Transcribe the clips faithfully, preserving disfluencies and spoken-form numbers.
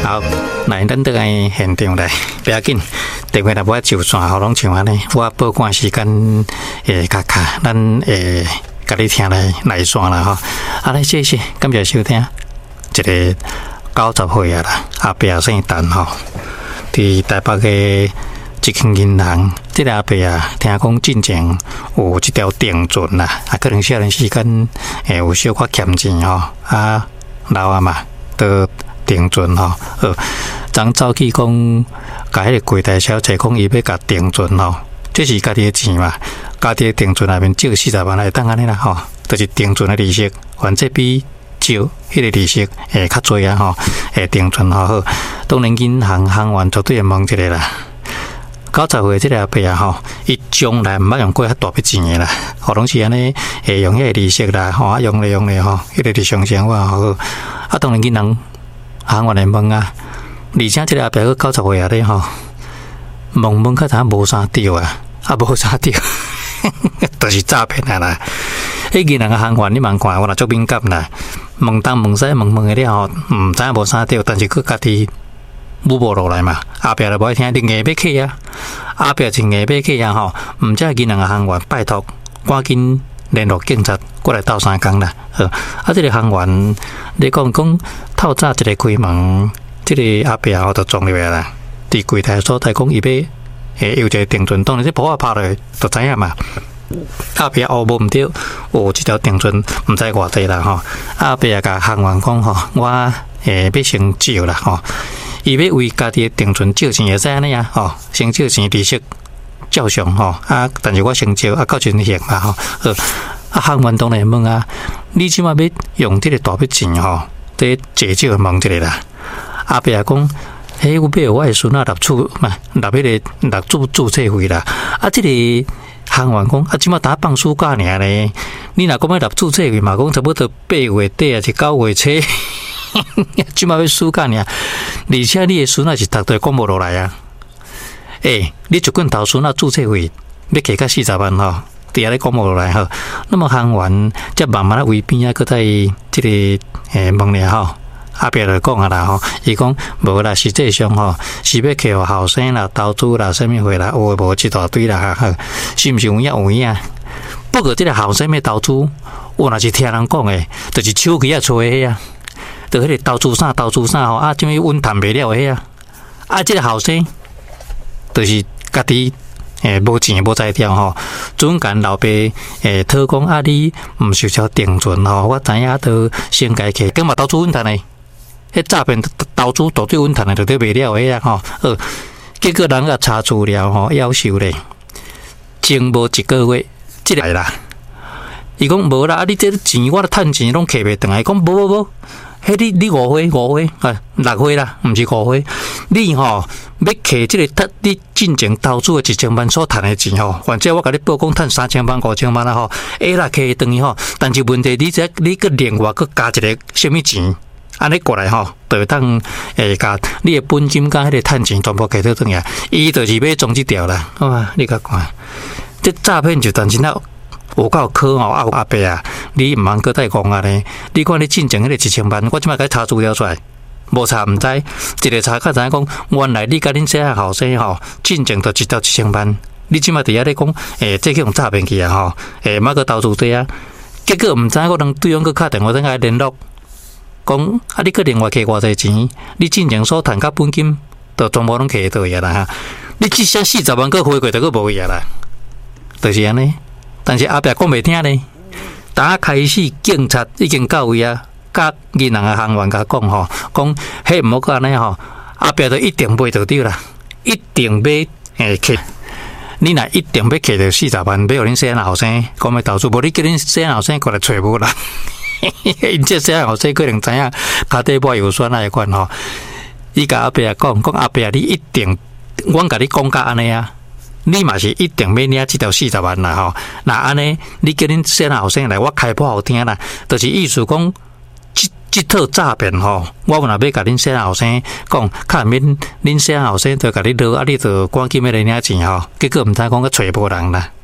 好，来，咱倒来现场来，不要紧。特别若我就算好拢像安尼，我报关时间诶，卡卡，咱诶，甲你听来来线啦吼。啊，来谢谢，感谢收听。一个九十岁啊啦，阿伯姓陈吼，伫台北嘅一间银行，即个阿伯啊，听讲进前有一条定存啦，啊，可能少年时间诶有小可欠钱吼，啊，老啊嘛，都定存吼，呃，昨早起讲，甲迄个柜台小姐讲，伊要甲定存吼，这是家己的钱嘛，家己的定存内面借四十万来当安尼啦吼，就是定存的利息，反正比少迄个利息诶较侪啊吼，诶定存吼好，当然银行行员绝对会问一个啦。九十岁即个阿伯啊吼，伊将来毋捌用过遐大笔钱诶啦，吼拢是安尼会用迄个利息啦，吼啊用咧用咧吼，迄个是上生活好，啊当然银行行员会问啊，而且即个阿伯个九十岁啊咧吼，问问较才无啥对啊，啊无啥对，就是诈骗啊啦。迄银行个行员你茫看，我若足敏感啦，问东问西问问个了吼，毋知影无啥对，但是佢家己舞无落来嘛，后壁就无爱听，你硬要起啊，后壁是硬要起啊吼，毋知银行个行员拜托，赶紧联络警察过来斗相共啦。呃，啊，即个行员你讲讲透早一个开门，即个阿伯吼就撞入来啦，伫柜台所在讲伊要诶有一个定存，当然这破啊拍落就知影嘛。阿伯哦无毋对，有一条定存毋知偌济啦吼。阿伯也甲行员讲吼，我诶要先借啦吼。伊要为家己的定存借钱会使安尼啊吼，先借钱利息照常吼啊，但是我先借啊，到阵还嘛吼。呃，啊行员当然问啊，你即马要用即个大笔钱吼，得借借问一个啦。阿伯也讲，迄我要我的孙仔纳厝嘛，纳迄个纳注注册费啦。啊，即个行员讲，啊，即马打放暑假尔咧，你若讲要纳注册费嘛，讲差不多八月底啊，是九月初。即马要暑假尔，而且你的孙仔是读对讲无落来啊！诶、欸，你一棍头孙仔注册费要加到四十万吼，底下咧讲无落来吼。那么行员则慢慢咧围边啊，搁在即个诶问咧吼。阿伯就讲啊啦吼，伊讲无啦，实际上吼是要去互后生啦、投资啦、啥物货啦，有诶无一大堆啦，哈，是毋是有影有影？不过即个后生要投资，我若是听人讲诶，就是手机啊吹诶啊。就迄个投资啥投资啥吼，啊，怎么稳赚袂了迄啊？啊，即个后生就是家己诶无钱无才调吼，准干老爸诶讨讲啊，你毋是条定存吼，我知影都先家去，根嘛投资稳赚诶，迄诈骗投资绝对稳赚诶，就对袂了迄啊吼。呃，结果人啊查资料吼，夭寿咧，前无一个月，即个来啦。伊讲无啦，啊，你这钱我咧趁钱拢摕袂转来，讲无无无。迄你你五岁五岁啊六岁啦，毋是五岁。你吼要摕即个你进前投资的一千万所赚的钱吼，反正我甲你报讲赚三千万五千万啦吼，会啦摕转去吼。但是问题你这你个另外个加一个什么钱，安尼过来吼，就当诶甲你的本金甲迄个趁钱全部摕倒转来，伊就是要终止掉啦。哇，你甲看，这诈骗就但是那。有够可哦，啊阿伯啊，你毋通搁再讲啊咧！你看你进前迄个一千万，我即摆甲查资料出来，无查毋知，一个查较知影讲，原来你甲恁细汉后生吼，进前就一条一千万，你即摆伫遐咧讲，诶、欸，这去用诈骗去啊吼，诶、欸，莫搁投资底啊，结果毋知我人对方搁敲电话等下联络，讲啊，你搁另外摕偌济钱，你进前所趁甲本金，就全部拢摕倒去啊啦哈！你至少四十万搁花过，就搁无去啊啦，就是安尼。但是阿伯讲袂听咧，打开始警察已經到位啊，甲銀行嘅行員甲講吼，講迄唔好個安尼吼，阿伯就一定袂到掉啦，一定要誒去。你若一定要摕到四十萬，要互恁細漢後生講要投資，無你叫恁細漢後生過來找無啦。因這細漢後生可能知影腳底抹油酸那一款吼，伊甲阿伯啊講，講阿伯啊，你一定，阮甲你講甲安尼啊。你嘛是一定要領這條四十萬啦吼，那安尼你叫恁細漢後生來，我開破好聽啦，就是意思講，即即套詐騙吼，我若要甲恁細漢後生講，較免恁細漢後生就甲你落，啊你就趕緊要來領錢吼，結果毋知講個找無人啦，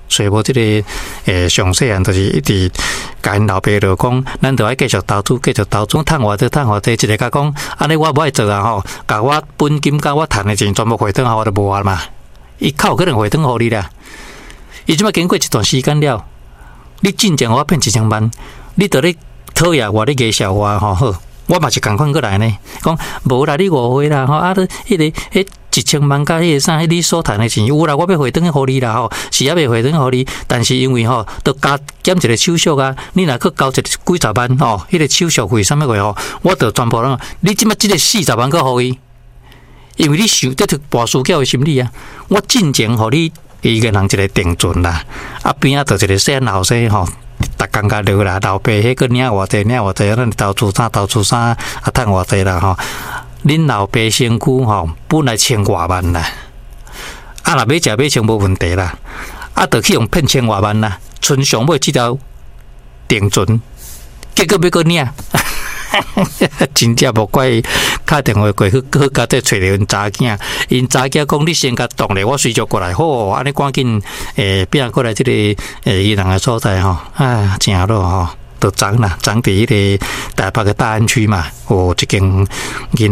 所以无即个诶上细汉就是一直甲因老爸就讲，咱着爱继续投资，继续投资，趁偌济，趁偌济，一个甲讲，安尼我无爱做啊吼，甲我本金甲我趁的钱全部回转，我就无啊嘛。伊靠可能回转互你啦。伊即摆经过一段时间了，你进前我骗一千万，你着咧讨厌我，咧介绍我吼好。我嘛是共款过来呢，讲无啦，你误会啦吼，啊，迄、那个迄一千万甲迄个啥，你所赚的钱有啦，我要回转去互你啦吼，是也未回转互你，但是因为吼，都加减一个手续啊，你若去交一个几十万吼，迄、那个手续费啥物话吼，我着全部拢，你即摆即个四十万去互伊，因为你想这是博士教的心理啊，我进前互你一个人一个定存啦，啊边啊着一个先后生吼。逐工甲留啦，老爸迄个领偌济，领偌济，咱投资啥投资啥，啊，趁偌济啦吼。恁老爸身躯吼，本来千外万啦，啊，若买食买穿无问题啦，啊，着去用骗千外万啦，剩上尾即条定存，结果要个领。真正无怪打电话过去，去甲这找着因查囝，因查囝讲你先甲动咧，我随着过来，好，安尼赶紧诶，变过来即、这个诶伊人诶所在吼，啊，真好吼，都长啦，长伫迄个台北嘅大安区嘛，有一间银